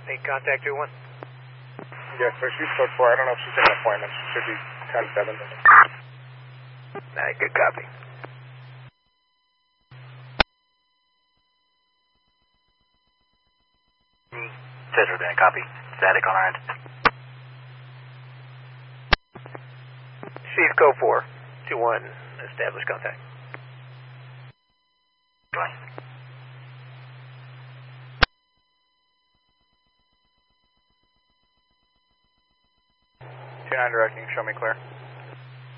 Make contact 2-1. Yes, sir. She's code 4. I don't know if she's in an appointment. She should be 10-7. Alright, good copy. Cedric, then copy. Static on our end. She's code 4. 2-1. Establish contact. Going. 2-9 directing. Show me clear.